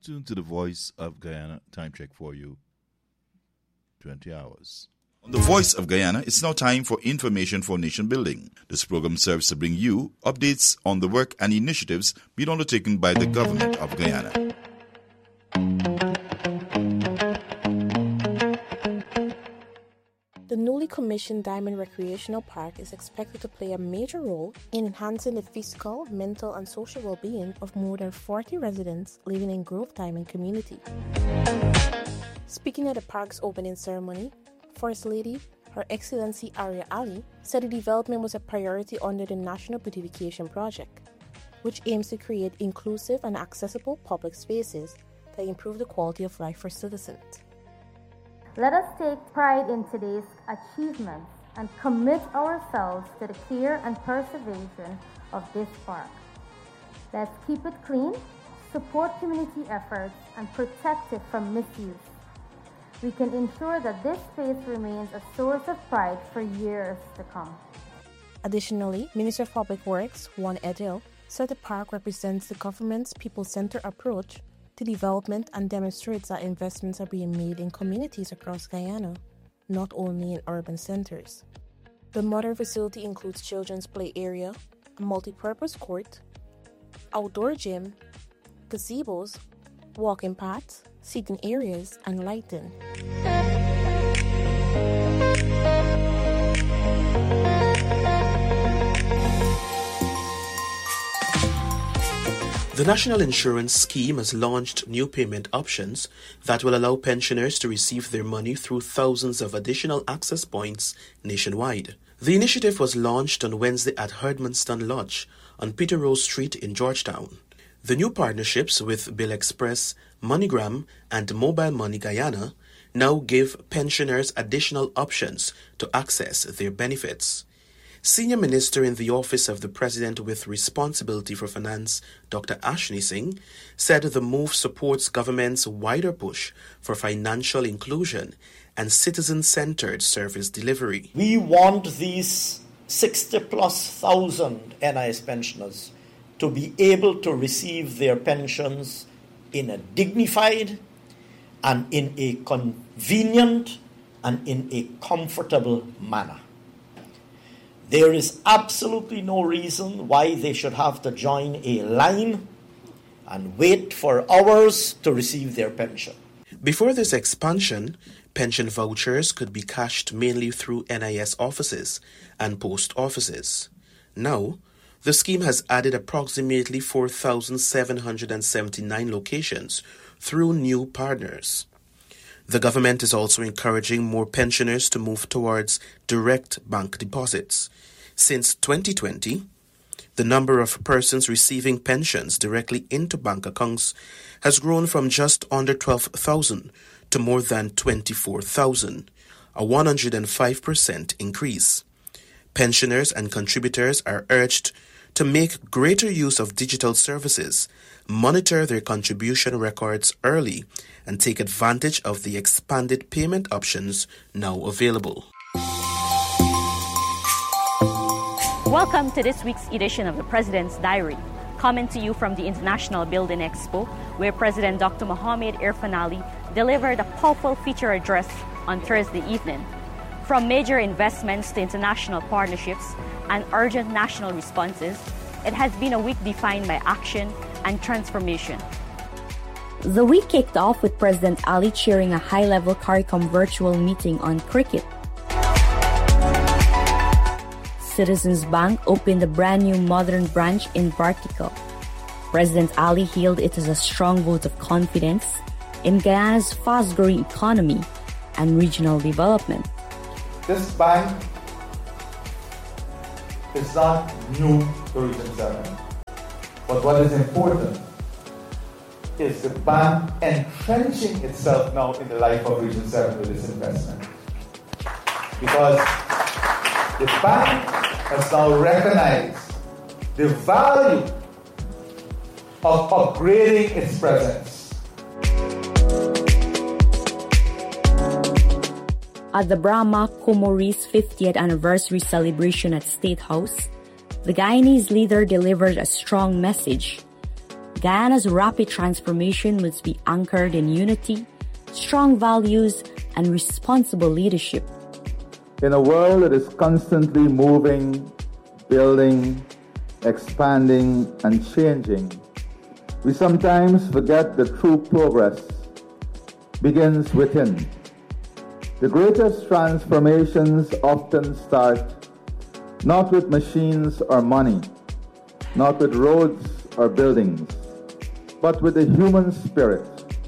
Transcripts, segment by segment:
tuned to the Voice of Guyana. Time check for you, 20 hours. On the Voice of Guyana, it's now time for Information for Nation Building. This program serves to bring you updates on the work and initiatives being undertaken by the government of Guyana. The newly commissioned Diamond Recreational Park is expected to play a major role in enhancing the physical, mental, and social well-being of more than 40 residents living in Grove Diamond community. Speaking at the park's opening ceremony, First Lady, Her Excellency Arya Ali, said the development was a priority under the National Beautification Project, which aims to create inclusive and accessible public spaces that improve the quality of life for citizens. Let us take pride in today's achievements and commit ourselves to the care and preservation of this park. Let's keep it clean, support community efforts, and protect it from misuse. We can ensure that this space remains a source of pride for years to come. Additionally, Minister of Public Works, Juan Edel, said the park represents the government's people-centered approach to development and demonstrates that investments are being made in communities across Guyana, not only in urban centers. The modern facility includes children's play area, a multi-purpose court, outdoor gym, gazebos, walking paths, seating areas, and lighting. The National Insurance Scheme has launched new payment options that will allow pensioners to receive their money through thousands of additional access points nationwide. The initiative was launched on Wednesday at Herdmanston Lodge on Peter Rose Street in Georgetown. The new partnerships with Bill Express, MoneyGram, and Mobile Money Guyana now give pensioners additional options to access their benefits. Senior Minister in the Office of the President with Responsibility for Finance, Dr. Ashni Singh, said the move supports government's wider push for financial inclusion and citizen-centered service delivery. We want these 60,000+ NIS pensioners to be able to receive their pensions in a dignified and in a convenient and in a comfortable manner. There is absolutely no reason why they should have to join a line and wait for hours to receive their pension. Before this expansion, pension vouchers could be cashed mainly through NIS offices and post offices. Now, the scheme has added approximately 4,779 locations through new partners. The government is also encouraging more pensioners to move towards direct bank deposits. Since 2020, the number of persons receiving pensions directly into bank accounts has grown from just under 12,000 to more than 24,000, a 105% increase. Pensioners and contributors are urged to make greater use of digital services, monitor their contribution records early, and take advantage of the expanded payment options now available. Welcome to this week's edition of the President's Diary, coming to you from the International Building Expo, where President Dr. Mohamed Irfaan Ali delivered a powerful feature address on Thursday evening. From major investments to international partnerships and urgent national responses, it has been a week defined by action and transformation. The week kicked off with President Ali chairing a high-level CARICOM virtual meeting on cricket. Citizens Bank opened a brand-new modern branch in Bartico. President Ali hailed it as a strong vote of confidence in Guyana's fast-growing economy and regional development. This bank is not new to Region 7. But what is important is the bank entrenching itself now in the life of Region 7 with this investment. Because the bank has now recognized the value of upgrading its presence. At the Brahma Comores 50th anniversary celebration at State House, the Guyanese leader delivered a strong message. Guyana's rapid transformation must be anchored in unity, strong values, and responsible leadership. In a world that is constantly moving, building, expanding, and changing, we sometimes forget that true progress begins within. The greatest transformations often start not with machines or money, not with roads or buildings, but with the human spirit.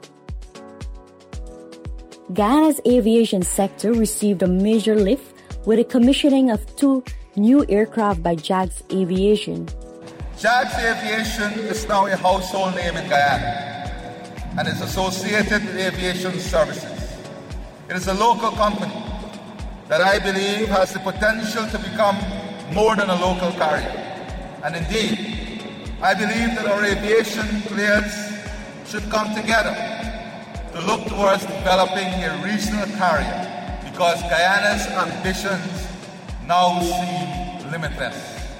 Guyana's aviation sector received a major lift with the commissioning of 2 new aircraft by JAGS Aviation. JAGS Aviation is now a household name in Guyana and is associated with aviation services. It is a local company that I believe has the potential to become more than a local carrier. And indeed, I believe that our aviation players should come together to look towards developing a regional carrier, because Guyana's ambitions now seem limitless.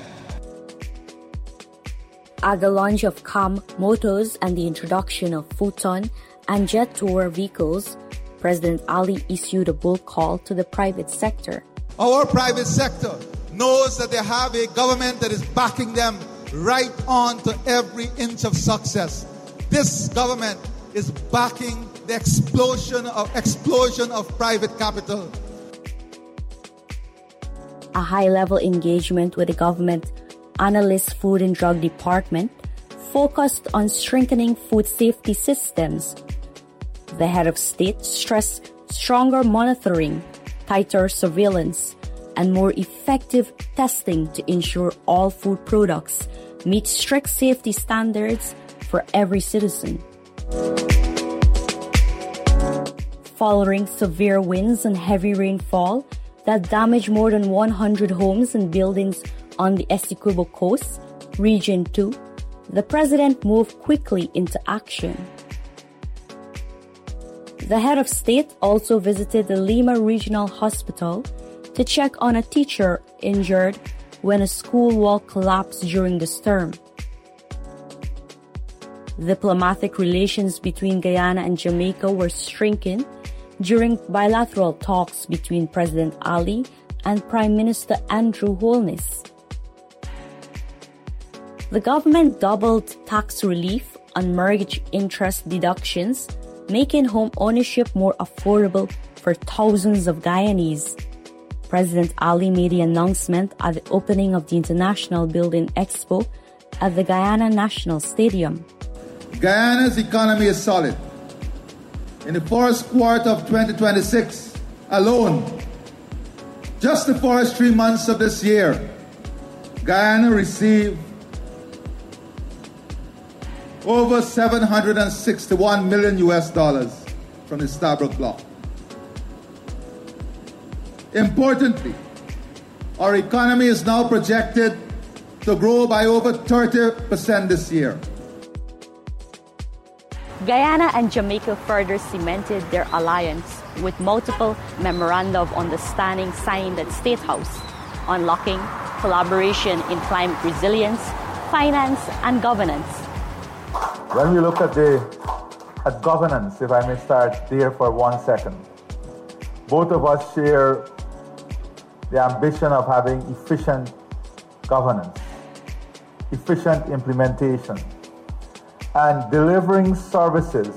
At the launch of CAM Motors and the introduction of Photon and Jet Tour vehicles, President Ali issued a bold call to the private sector. Our private sector knows that they have a government that is backing them right on to every inch of success. This government is backing the explosion of private capital. A high-level engagement with the government Analyst Food and Drug Department focused on strengthening food safety systems. The head of state stressed stronger monitoring, tighter surveillance, and more effective testing to ensure all food products meet strict safety standards for every citizen. Following severe winds and heavy rainfall that damaged more than 100 homes and buildings on the Essequibo Coast, Region 2, the president moved quickly into action. The head of state also visited the Lima Regional Hospital to check on a teacher injured when a school wall collapsed during the storm. Diplomatic relations between Guyana and Jamaica were strengthened during bilateral talks between President Ali and Prime Minister Andrew Holness. The government doubled tax relief on mortgage interest deductions, making home ownership more affordable for thousands of Guyanese. President Ali made the announcement at the opening of the International Building Expo at the Guyana National Stadium. Guyana's economy is solid. In the first quarter of 2026 alone, just the first 3 months of this year, Guyana received over $761 million from the Stabroek Bloc. Importantly, our economy is now projected to grow by over 30% this year. Guyana and Jamaica further cemented their alliance with multiple memoranda of understanding signed at State House, unlocking collaboration in climate resilience, finance, and governance. When we look at governance, if I may start there for 1 second, both of us share the ambition of having efficient governance, efficient implementation, and delivering services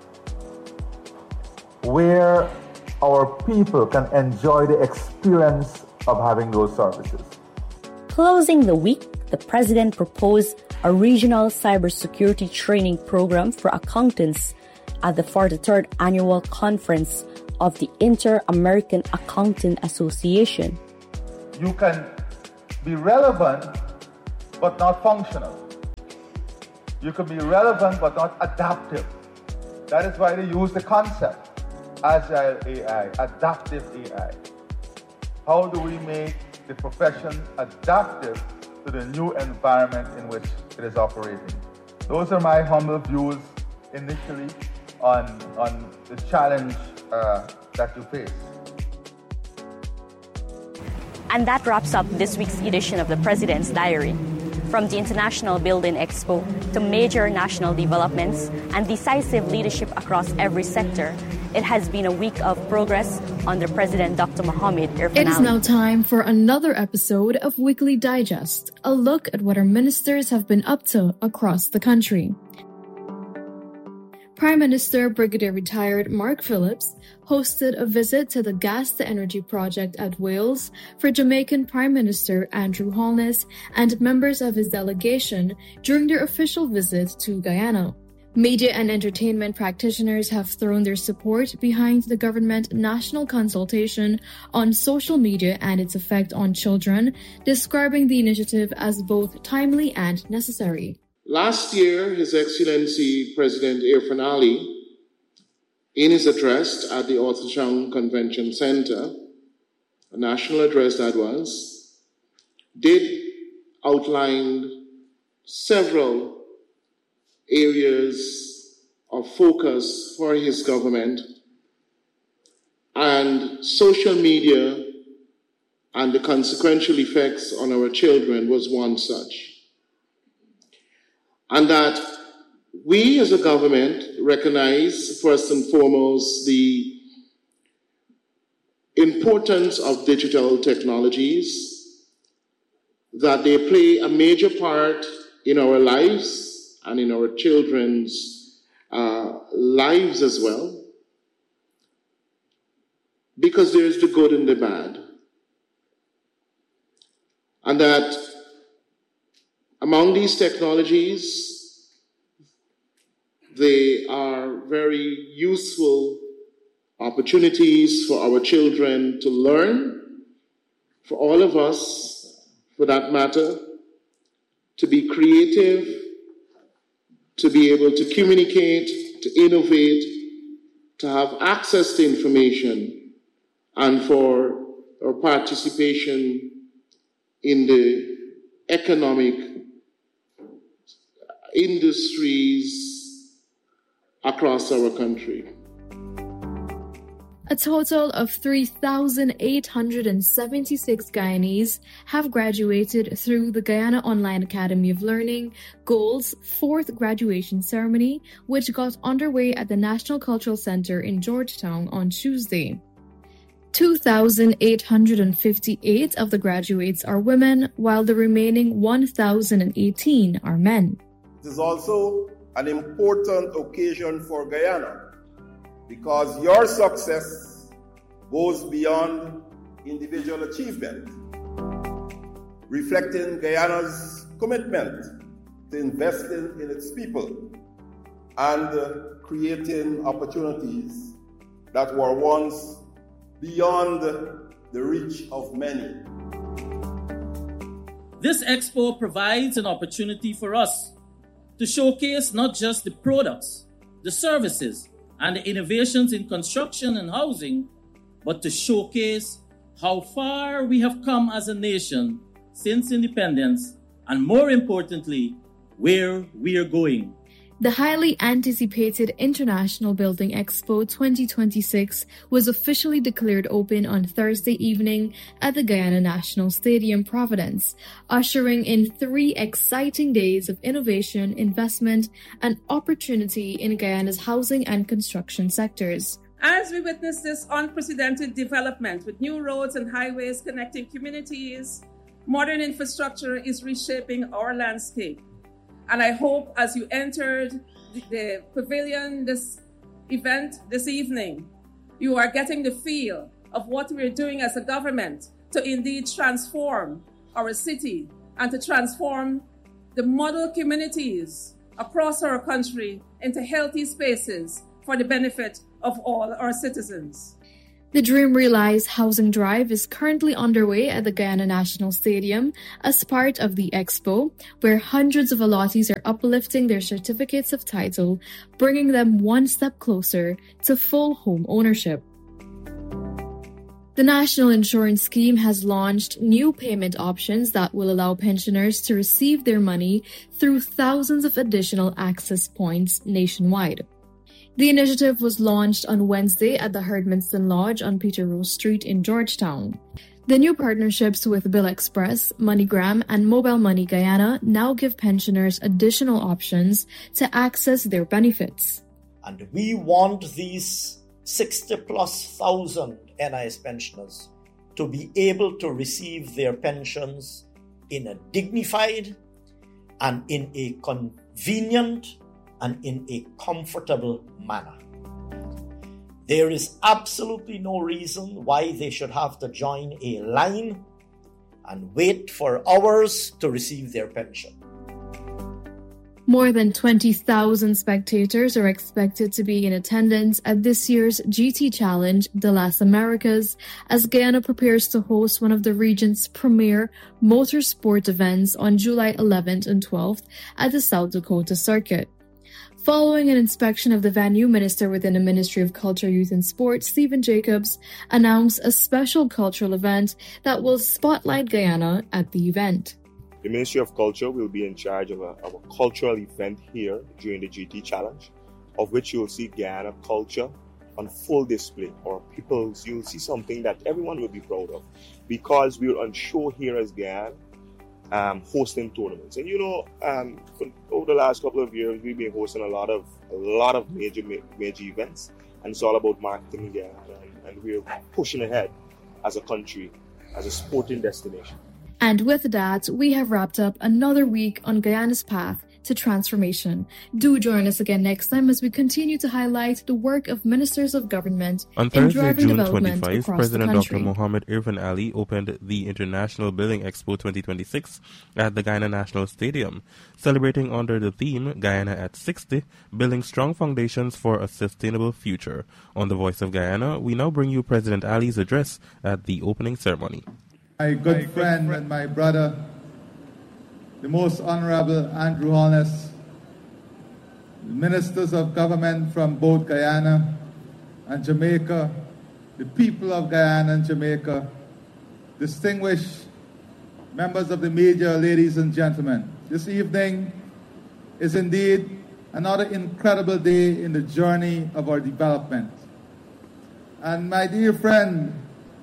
where our people can enjoy the experience of having those services. Closing the week, the president proposed a regional cybersecurity training program for accountants at the 43rd Annual Conference of the Inter-American Accounting Association. You can be relevant but not functional. You can be relevant but not adaptive. That is why they use the concept Agile AI, Adaptive AI. How do we make the profession adaptive to the new environment in which it is operating? Those are my humble views initially on the challenge that you face. And that wraps up this week's edition of the President's Diary. From the International Building Expo to major national developments and decisive leadership across every sector, it has been a week of progress under President Dr. Mohamed Irfaan Ali. It is now time for another episode of Weekly Digest, a look at what our ministers have been up to across the country. Prime Minister Brigadier Retired Mark Phillips hosted a visit to the Gas-to-Energy project at Wales for Jamaican Prime Minister Andrew Holness and members of his delegation during their official visit to Guyana. Media and entertainment practitioners have thrown their support behind the government national consultation on social media and its effect on children, describing the initiative as both timely and necessary. Last year, His Excellency President Irfaan Ali, in his address at the Arthur Chang Convention Center, a national address that was, did outline several areas of focus for his government, and social media and the consequential effects on our children was one such. And that we as a government recognize first and foremost the importance of digital technologies, that they play a major part in our lives and in our children's lives as well, because there's the good and the bad. And that among these technologies, they are very useful opportunities for our children to learn, for all of us, for that matter, to be creative, to be able to communicate, to innovate, to have access to information, and for our participation in the economic industries across our country. A total of 3,876 Guyanese have graduated through the Guyana Online Academy of Learning, GOLD's fourth graduation ceremony, which got underway at the National Cultural Center in Georgetown on Tuesday. 2,858 of the graduates are women, while the remaining 1,018 are men. It is also an important occasion for Guyana because your success goes beyond individual achievement, reflecting Guyana's commitment to investing in its people and creating opportunities that were once beyond the reach of many. This expo provides an opportunity for us to showcase not just the products, the services, and the innovations in construction and housing, but to showcase how far we have come as a nation since independence, and more importantly, where we are going. The highly anticipated International Building Expo 2026 was officially declared open on Thursday evening at the Guyana National Stadium, Providence, ushering in 3 exciting days of innovation, investment, and opportunity in Guyana's housing and construction sectors. As we witness this unprecedented development with new roads and highways connecting communities, modern infrastructure is reshaping our landscape. And I hope as you entered the pavilion, this event this evening, you are getting the feel of what we're doing as a government to indeed transform our city and to transform the model communities across our country into healthy spaces for the benefit of all our citizens. The Dream Realize Housing Drive is currently underway at the Guyana National Stadium as part of the Expo, where hundreds of allottees are uplifting their certificates of title, bringing them one step closer to full home ownership. The National Insurance Scheme has launched new payment options that will allow pensioners to receive their money through thousands of additional access points nationwide. The initiative was launched on Wednesday at the Herdmanston Lodge on Peter Rose Street in Georgetown. The new partnerships with Bill Express, MoneyGram, and Mobile Money Guyana now give pensioners additional options to access their benefits. And we want these 60,000+ NIS pensioners to be able to receive their pensions in a dignified and in a convenient and in a comfortable manner. There is absolutely no reason why they should have to join a line and wait for hours to receive their pension. More than 20,000 spectators are expected to be in attendance at this year's GT Challenge, the Las Americas, as Guyana prepares to host one of the region's premier motorsport events on July 11th and 12th at the South Dakota Circuit. Following an inspection of the venue, Minister within the Ministry of Culture, Youth and Sports, Stephen Jacobs, announced a special cultural event that will spotlight Guyana at the event. The Ministry of Culture will be in charge of a cultural event here during the GT Challenge, of which you will see Guyana culture on full display, or you'll see something that everyone will be proud of, because we're on show here as Guyana, hosting tournaments. And over the last couple of years, we've been hosting a lot of major events, and it's all about marketing Guyana, and we're pushing ahead as a country, as a sporting destination. And with that, we have wrapped up another week on Guyana's path to transformation. Do join us again next time as we continue to highlight the work of ministers of government on in Thursday, driving June development 25, across President the country. Dr. Mohamed Irfan Ali opened the International Building Expo 2026 at the Guyana National Stadium, celebrating under the theme Guyana at 60, building strong foundations for a sustainable future. On the Voice of Guyana, we now bring you President Ali's address at the opening ceremony. My good friend and my brother, the Most Honorable Andrew Holness, ministers of government from both Guyana and Jamaica, the people of Guyana and Jamaica, distinguished members of the media, ladies and gentlemen. This evening is indeed another incredible day in the journey of our development. And my dear friend,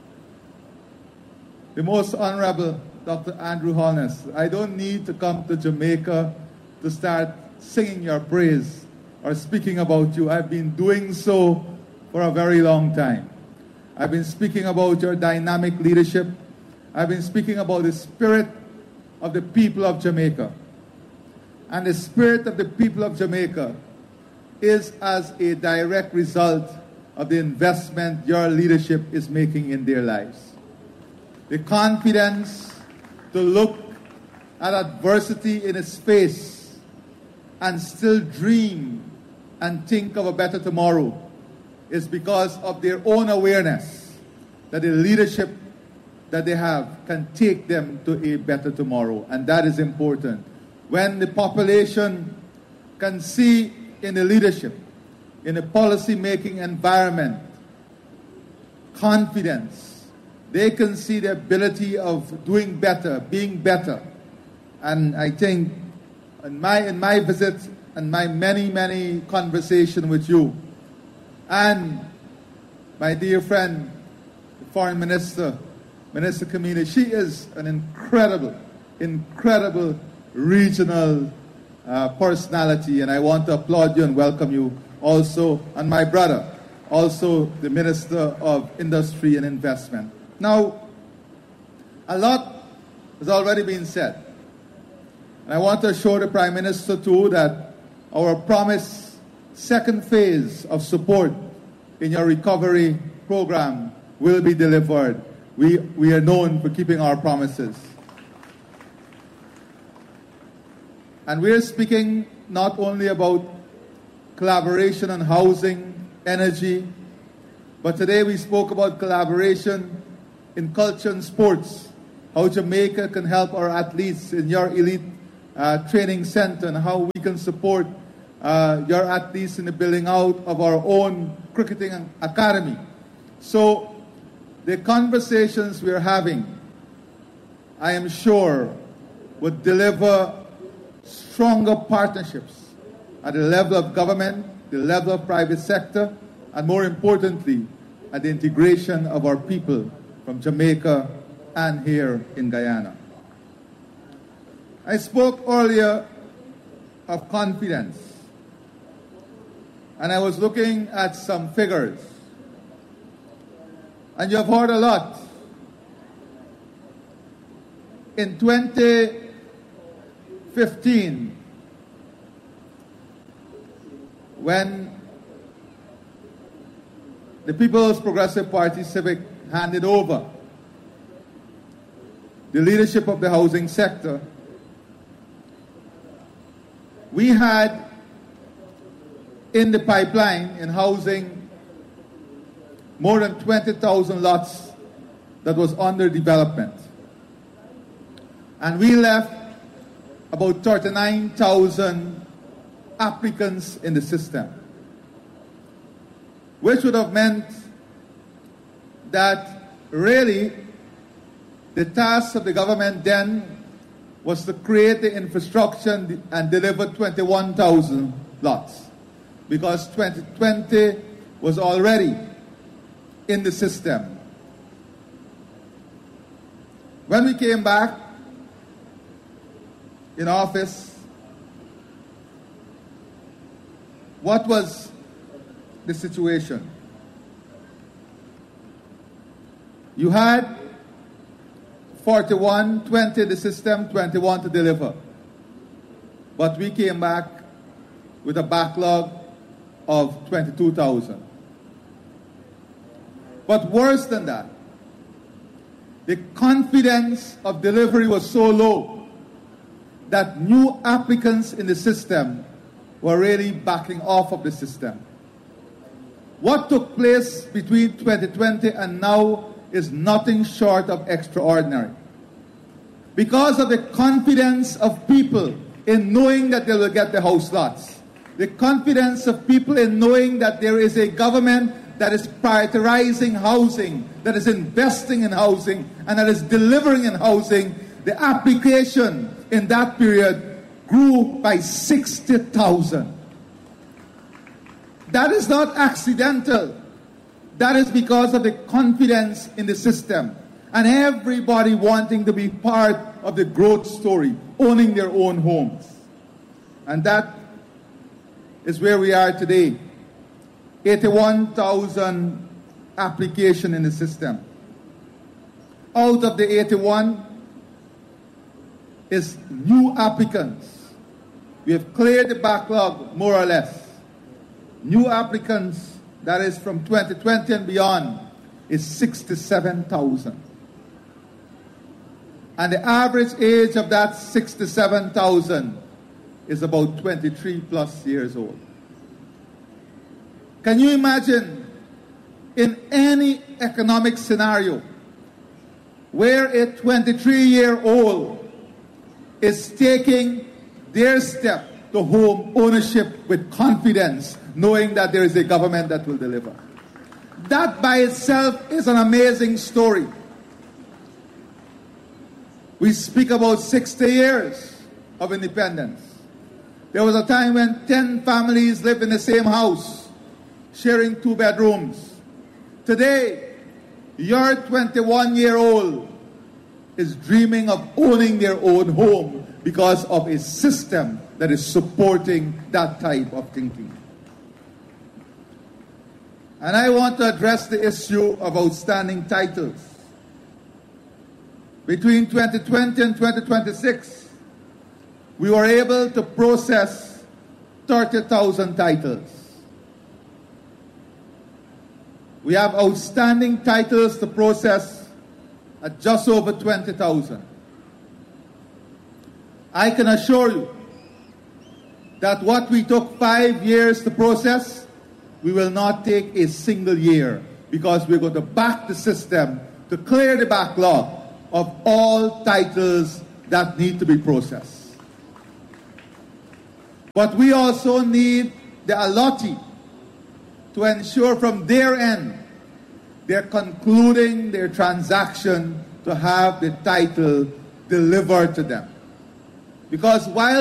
the Most Honorable Dr. Andrew Holness, I don't need to come to Jamaica to start singing your praise or speaking about you. I've been doing so for a very long time. I've been speaking about your dynamic leadership. I've been speaking about the spirit of the people of Jamaica. And the spirit of the people of Jamaica is as a direct result of the investment your leadership is making in their lives. The confidence to look at adversity in its face and still dream and think of a better tomorrow is because of their own awareness that the leadership that they have can take them to a better tomorrow. And that is important. When the population can see in the leadership, in the policy-making environment, confidence, they can see the ability of doing better, being better. And I think in my visit and my many conversations with you, and my dear friend, the Foreign Minister, Minister Kamini, she is an incredible regional personality, and I want to applaud you and welcome you also, and my brother, also the Minister of Industry and Investment. Now, a lot has already been said. And I want to assure the Prime Minister too that our promised second phase of support in your recovery program will be delivered. We are known for keeping our promises. And we are speaking not only about collaboration on housing, energy, but today we spoke about collaboration in culture and sports, how Jamaica can help our athletes in your elite training center, and how we can support your athletes in the building out of our own cricketing academy. So the conversations we are having, I am sure, would deliver stronger partnerships at the level of government, the level of private sector, and more importantly, at the integration of our people from Jamaica and here in Guyana. I spoke earlier of confidence, and I was looking at some figures, and you have heard a lot. In 2015, when the People's Progressive Party Civic handed over the leadership of the housing sector, we had in the pipeline in housing more than 20,000 lots that was under development. And we left about 39,000 applicants in the system, which would have meant that really the task of the government then was to create the infrastructure and deliver 21,000 lots, because 2020 was already in the system. When we came back in office, what was the situation? You had 41, 20 the system, 21 to deliver. But we came back with a backlog of 22,000. But worse than that, the confidence of delivery was so low that new applicants in the system were really backing off of the system. What took place between 2020 and now is nothing short of extraordinary. Because of the confidence of people in knowing that they will get the house lots, the confidence of people in knowing that there is a government that is prioritizing housing, that is investing in housing, and that is delivering in housing, the application in that period grew by 60,000. That is not accidental. That is because of the confidence in the system and everybody wanting to be part of the growth story, owning their own homes. And that is where we are today. 81,000 applications in the system. Out of the 81 is new applicants. We have cleared the backlog more or less. New applicants, that is from 2020 and beyond, is 67,000. And the average age of that 67,000 is about 23 plus years old. Can you imagine in any economic scenario where a 23-year-old is taking their step to home ownership with confidence, knowing that there is a government that will deliver? That by itself is an amazing story. We speak about 60 years of independence. There was a time when 10 families lived in the same house, sharing 2 bedrooms. Today, your 21-year-old is dreaming of owning their own home because of a system that is supporting that type of thinking. And I want to address the issue of outstanding titles. Between 2020 and 2026, we were able to process 30,000 titles. We have outstanding titles to process at just over 20,000. I can assure you that what we took 5 years to process, we will not take a single year, because we're going to back the system to clear the backlog of all titles that need to be processed. But we also need the allotee to ensure from their end they're concluding their transaction to have the title delivered to them. Because while